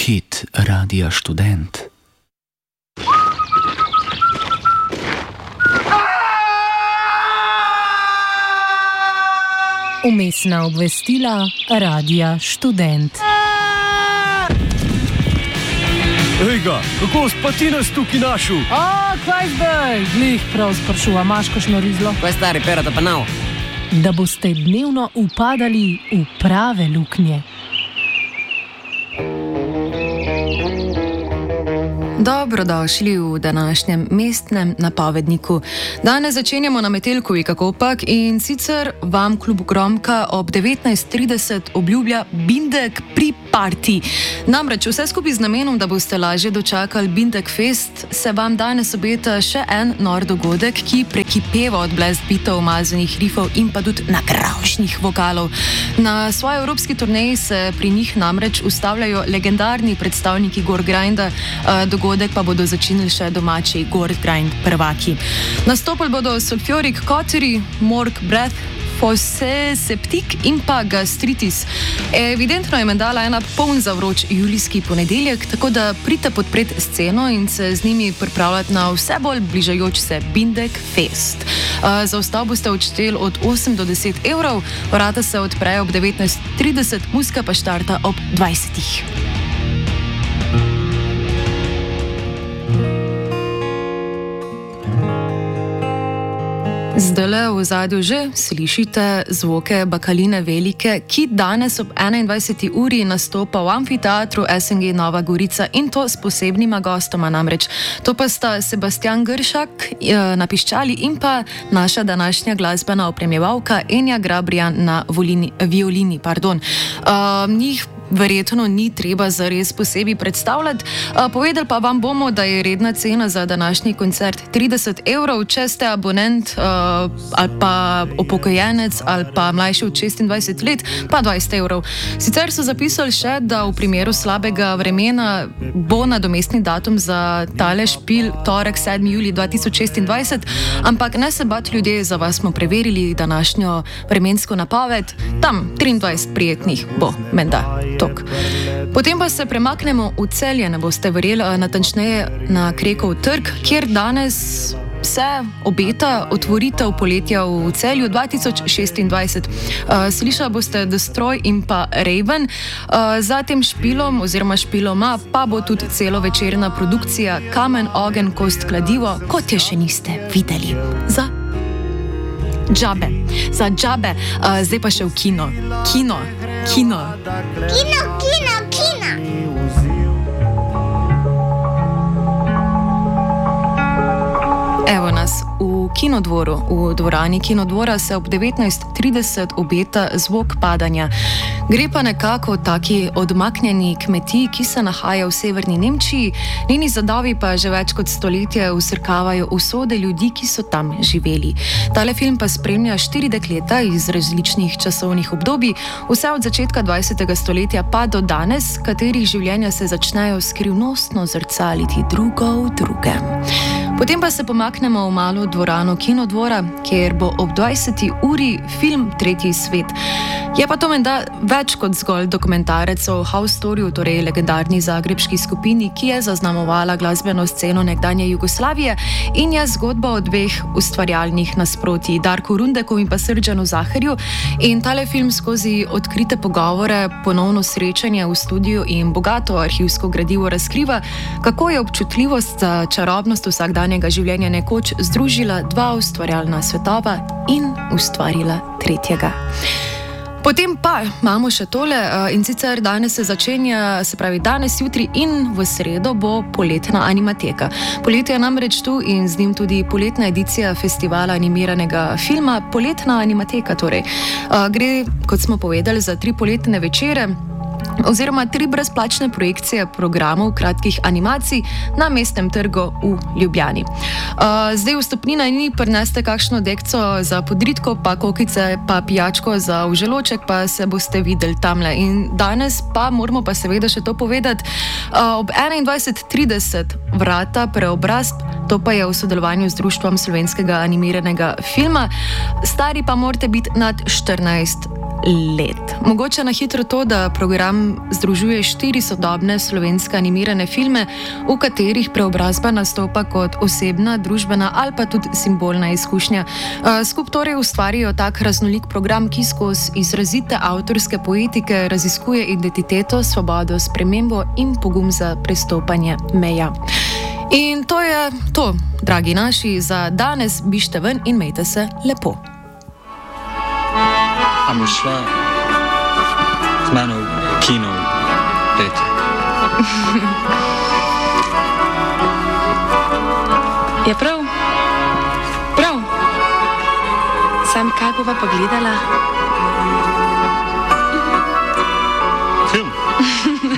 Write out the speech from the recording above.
Hit Radia Študent. Vmesna obvestila Radia Študent. Ejga, kako pa ti nas tukaj našel? Kaj zdaj? Glih prav sprašuva, imaš kakšno rizlo? Kaj stari, perata pa nav? Da boste dnevno upadali v prave luknje. Dobrodošli v današnjem mestnem napovedniku. Danes začenjamo na Metelkovi kakopak in sicer vam klub Gromka ob 19:30 obljublja Bindek pri parti. Namreč vse skupaj z namenom, da boste lažje dočakali Bindek Fest, se vam danes obeta še en nor dogodek, ki prekipeva od blest bitov, umazanih rifov in pa tudi nagraušnih vokalov. Na svoji evropski turneji se pri njih namreč ustavljajo legendarni predstavniki Gorgrinda, dogodek pa bodo začinili še domači Gorgrind prvaki. Nastopili bodo Sulfuric Cautery, Mork Breath, Fosse Septic in pa Gastritis. Evidentno je mendala ena poln zavroč julijski ponedeljek, tako da pridite podpret sceno in se z njimi pripravljati na vse bolj bližajoč se Bindek Fest. Za vstav boste odšteli od 8 do 10 evrov, vrata se odprejo ob 19:30, muzika pa štarta ob 20. Zdajle v zadju že slišite zvoke Bakaline Velike, ki danes ob 21. uri nastopa v amfiteatru SNG Nova Gorica in to s posebnima gostoma namreč. To pa sta Sebastian Gršak na piščali in pa naša današnja glasbena opremjevalka Enja Grabrijan na violini. Njih verjetno ni treba zares posebej predstavljati. Povedali pa vam bomo, da je redna cena za današnji koncert 30 evrov, če ste abonent ali pa upokojenec ali pa mlajši od 26 let, pa 20 evrov. Sicer so zapisali še, da v primeru slabega vremena bo nadomestni datum za tale špil torek 7. julij 2026, ampak ne se bati ljudje, za vas smo preverili današnjo vremensko napoved, tam 23 prijetnih bo menda. Tok. Potem pa se premaknemo v Celje, ne boste verjeli, natančneje na Krekov trg, kjer danes se obeta otvoritev poletja v Celju 2026. Slišali boste Destroy in pa Raven, za tem špilom oziroma špiloma pa bo tudi celovečerna produkcija Kamen, ogenj, kost, kladivo, kot je še niste videli. Za džabe. Zdaj pa še v kino. Kino. Evo nas v Kinodvoru. V dvorani Kinodvora se ob 19:30 obeta zvok padanja. Gre pa nekako o taki odmaknjeni kmetiji, ki se nahaja v severni Nemčiji, njeni zadovi pa že več kot stoletje vsrkavajo usode ljudi, ki so tam živeli. Tale film pa spremlja 4 dekleta iz različnih časovnih obdobij, vse od začetka 20. stoletja pa do danes, katerih življenja se začnejo skrivnostno zrcaliti drugo v drugem. Potem pa se pomaknemo v malo dvorano Kinodvora, kjer bo ob 20. uri film Tretji svet. Je pa to menda več kot zgolj dokumentarec o House Storyju, torej legendarni zagrebški skupini, ki je zaznamovala glasbeno sceno nekdanje Jugoslavije in je zgodba o dveh ustvarjalnih nasprotij, Darku Rundeku in pa Srdžanu Zaherju. In tale film skozi odkrite pogovore, ponovno srečanje v studiu in bogato arhivsko gradivo razkriva, kako je občutljivost za čarobnost vsakdanjega življenja nekoč združila dva ustvarjalna svetova in ustvarila tretjega. Potem pa imamo še tole in sicer danes se začenja, se pravi danes, jutri in v sredo bo poletna animateka. Poletje je namreč tu in z njim tudi poletna edicija festivala animiranega filma Poletna animateka. Torej. Gre, kot smo povedali, za 3 poletne večere oziroma 3 brezplačne projekcije programov kratkih animacij na Mestnem trgu v Ljubljani. Zdaj vstopnina ni, prineste kakšno dekco za podritko, pa kokice, pa pijačko za uželoček, pa se boste videli tamle. In danes pa moramo pa seveda še to povedati, ob 21:30 vrata preobrazb, to pa je v sodelovanju z Društvom slovenskega animiranega filma. Stari pa morate biti nad 14 let. Mogoče na hitro to, da program združuje 4 sodobne slovenske animirane filme, v katerih preobrazba nastopa kot osebna, družbena ali pa tudi simbolna izkušnja. Skupaj torej ustvarijo tak raznolik program, ki skozi izrazite avtorske poetike raziskuje identiteto, svobodo, spremembo in pogum za prestopanje meja. In to je to, dragi naši, za danes. Bište ven in imejte se lepo. A boš šla z mano v kino, Petja? Je prav? Prav. Sam kaj bova pogledala?